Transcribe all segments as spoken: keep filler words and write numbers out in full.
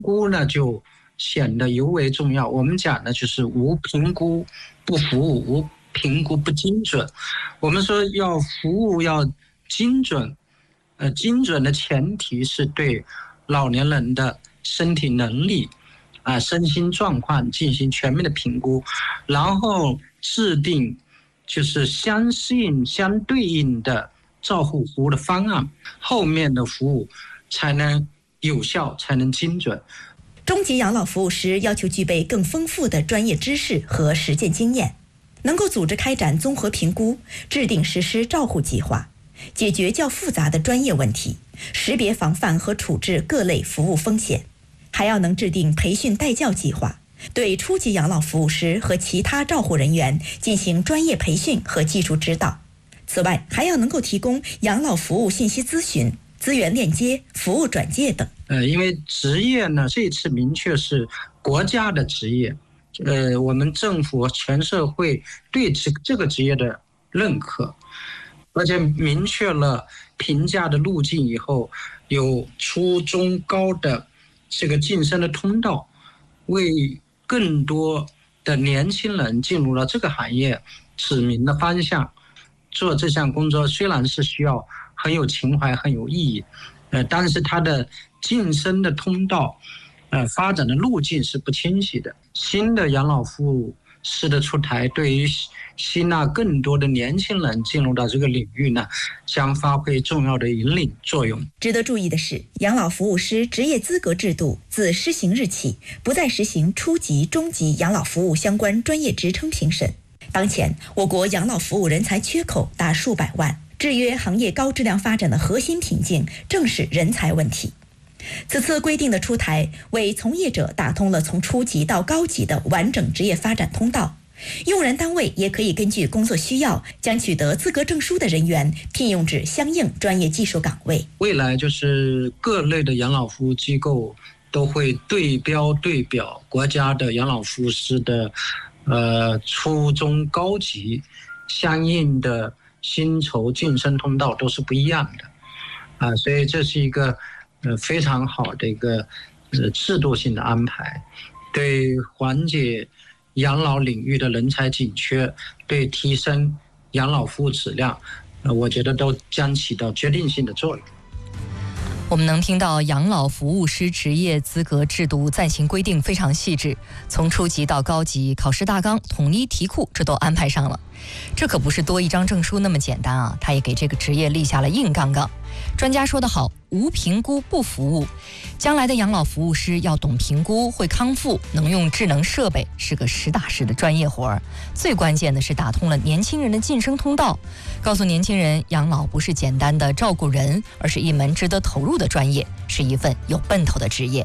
估呢就显得尤为重要。我们讲的就是无评估不服务，无评估不精准。我们说要服务要精准，呃，精准的前提是对老年人的身体能力啊、身心状况进行全面的评估，然后制定就是相应相对应的照护服务的方案，后面的服务才能有效，才能精准。 中级养老服务师要求具备更丰富的专业知识和实践经验，能够组织开展综合评估，制定实施照护计划，解决较复杂的专业问题，识别防范和处置各类服务风险，还要能制定培训带教计划，对初级养老服务师和其他照护人员进行专业培训和技术指导。此外，还要能够提供养老服务信息咨询、资源链接、服务转介等。 呃，因为职业呢，这次明确是国家的职业，呃，我们政府全社会对这这个职业的认可，而且明确了评价的路径以后，有初中高的这个晋升的通道，为更多的年轻人进入了这个行业指明了方向。做这项工作虽然是需要很有情怀、很有意义，呃，但是它的晋升的通道，呃，发展的路径是不清晰的。新的养老服务师的出台，对于吸纳更多的年轻人进入到这个领域呢，将发挥重要的引领作用。 值得注意的是，养老服务师职业资格制度自施行日起，不再实行初级、中级养老服务相关专业职称评审。当前，我国养老服务人才缺口达数百万，制约行业高质量发展的核心瓶颈正是人才问题。此次规定的出台，为从业者打通了从初级到高级的完整职业发展通道。用人单位也可以根据工作需要，将取得资格证书的人员聘用至相应专业技术岗位。 未来就是各类的养老服务机构都会对标对表国家的养老服务师的呃初中高级相应的薪酬晋升通道都是不一样的啊，所以这是一个呃非常好的一个呃制度性的安排，对缓解养老领域的人才紧缺，对提升养老服务质量，呃，我觉得都将起到决定性的作用。 我们能听到养老服务师职业资格制度暂行规定非常细致，从初级到高级，考试大纲、统一题库，这都安排上了。这可不是多一张证书那么简单啊，他也给这个职业立下了硬杠杠。专家说得好，无评估不服务。将来的养老服务师要懂评估，会康复，能用智能设备，是个实打实的专业活儿。最关键的是打通了年轻人的晋升通道，告诉年轻人，养老不是简单的照顾人，而是一门值得投入的专业，是一份有奔头的职业。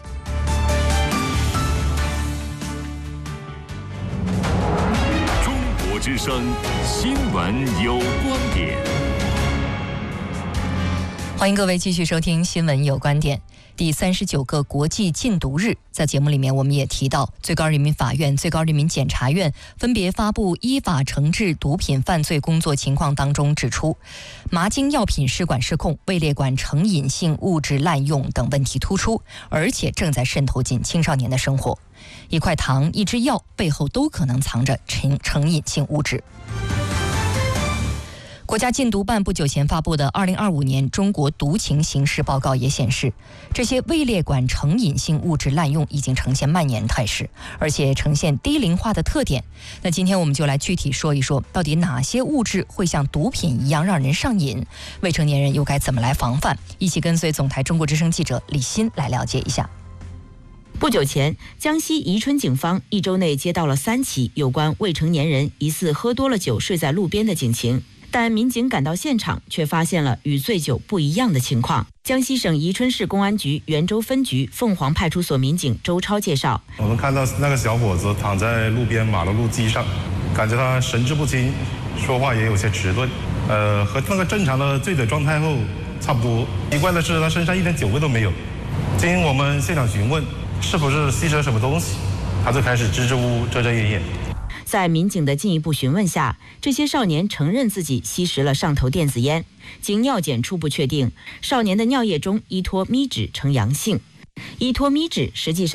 中国之声新闻有观点。 欢迎各位继续收听新闻有观点。第三十九个国际禁毒日，在节目里面我们也提到，最高人民法院、最高人民检察院分别发布依法惩治毒品犯罪工作情况当中指出，麻精药品试管失控、位列管成瘾性物质滥用等问题突出，而且正在渗透进青少年的生活。一块糖、一支药背后都可能藏着成成瘾性物质。国家禁毒办不久前发布的二零二五年中国毒情形势报告也显示，这些位列管成瘾性物质滥用已经呈现蔓延态势，而且呈现低龄化的特点。那今天我们就来具体说一说，到底哪些物质会像毒品一样让人上瘾，未成年人又该怎么来防范？一起跟随总台中国之声记者李欣来了解一下。 不久前，江西宜春警方一周内接到了三起有关未成年人疑似喝多了酒睡在路边的警情。但民警赶到现场，却发现了与醉酒不一样的情况。江西省宜春市公安局袁州分局凤凰派出所民警周超介绍， 我们看到那个小伙子躺在路边马路路基上，感觉他神志不清，说话也有些迟钝，呃，和那个正常的醉酒状态后差不多。奇怪的是，他身上一点酒味都没有。经我们现场询问，是不是吸食了什么东西，他就开始支支吾吾、遮遮掩掩。 在民警的进一步询问下，这些少年承认自己吸食了上头电子烟。经尿检初步确定，少年的尿液中依托咪酯呈阳性。 依托咪纸实际上